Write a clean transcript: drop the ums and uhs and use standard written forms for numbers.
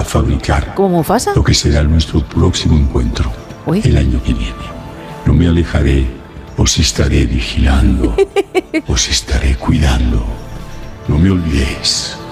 a fabricar ¿Como Mufasa? lo que será nuestro próximo encuentro. Uy. El año que viene. No me alejaré, os estaré vigilando, os estaré cuidando. No me olvidéis.